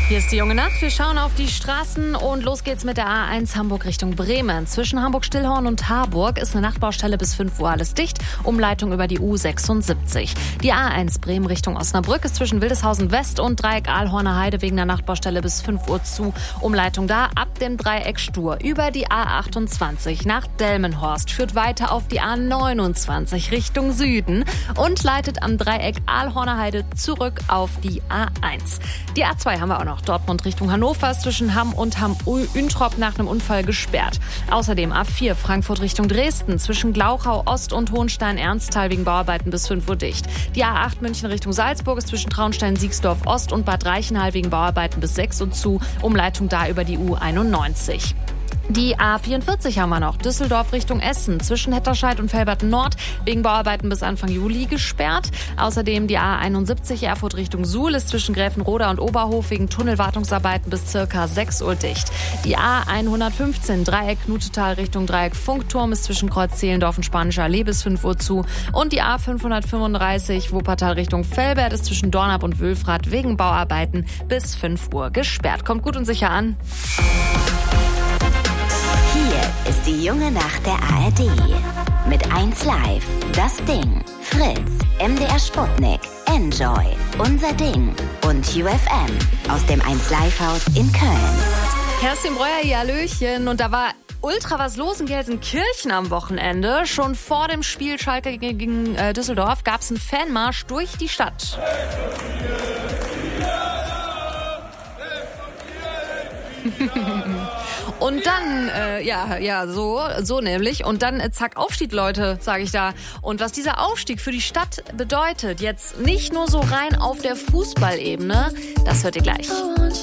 Hier ist die junge Nacht. Wir schauen auf die Straßen und los geht's mit der A1 Hamburg Richtung Bremen. Zwischen Hamburg-Stillhorn und Harburg ist eine Nachtbaustelle bis 5 Uhr alles dicht. Umleitung über die U76. Die A1 Bremen Richtung Osnabrück ist zwischen Wildeshausen West und Dreieck Aalhorner Heide wegen der Nachtbaustelle bis 5 Uhr zu. Umleitung da ab dem Dreieck Stur über die A28 nach Delmenhorst, führt weiter auf die A29 Richtung Süden und leitet am Dreieck Aalhorner Heide zurück auf die A1. Die A2 haben wir auch noch. Dortmund Richtung Hannover ist zwischen Hamm und Hamm-Üntrop nach einem Unfall gesperrt. Außerdem A4 Frankfurt Richtung Dresden zwischen Glauchau Ost und Hohenstein-Ernsthal wegen Bauarbeiten bis 5 Uhr dicht. Die A8 München Richtung Salzburg ist zwischen Traunstein-Siegsdorf Ost und Bad Reichenhall wegen Bauarbeiten bis 6 Uhr zu. Umleitung da über die U91. Die A44 haben wir noch. Düsseldorf Richtung Essen zwischen Hetterscheid und Velbert Nord wegen Bauarbeiten bis Anfang Juli gesperrt. Außerdem die A71 Erfurt Richtung Suhl ist zwischen Gräfenroda und Oberhof wegen Tunnelwartungsarbeiten bis circa 6 Uhr dicht. Die A115 Dreieck Knutetal Richtung Dreieck Funkturm ist zwischen Kreuz Zehlendorf und Spanischer Allee bis 5 Uhr zu. Und die A535 Wuppertal Richtung Velbert ist zwischen Dornap und Wülfrath wegen Bauarbeiten bis 5 Uhr gesperrt. Kommt gut und sicher an. Hier ist die junge Nacht der ARD. Mit 1 Live, Das Ding, Fritz, MDR Sputnik, Enjoy, Unser Ding und UFM aus dem 1 Live Haus in Köln. Kerstin Breuer hier, Hallöchen. Und da war ultra was los in Gelsenkirchen am Wochenende. Schon vor dem Spiel Schalke gegen Düsseldorf gab es einen Fanmarsch durch die Stadt. Und dann, so nämlich. Und dann, zack, Aufstieg, Leute, sage ich da. Und was dieser Aufstieg für die Stadt bedeutet, jetzt nicht nur so rein auf der Fußballebene, das hört ihr gleich.